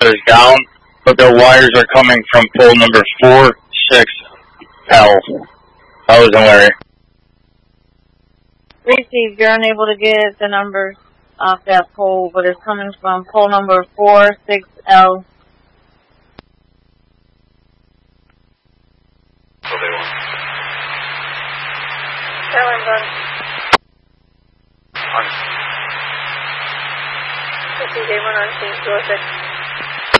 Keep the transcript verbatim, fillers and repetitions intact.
others down, but their wires are coming from pole number four six L. That was in Larry. Received, you're unable to get the numbers off that pole, but it's coming from pole number four six L. Day one on scene two oh six.